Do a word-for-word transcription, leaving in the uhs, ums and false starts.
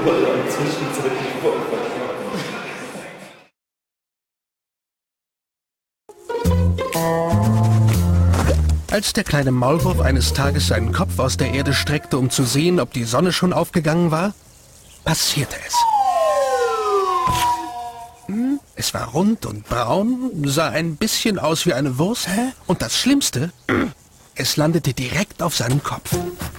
Als der kleine Maulwurf eines Tages seinen Kopf aus der Erde streckte, um zu sehen, ob die Sonne schon aufgegangen war, passierte es. Hm, es war rund und braun, sah ein bisschen aus wie eine Wurst. Und das Schlimmste, es landete direkt auf seinem Kopf.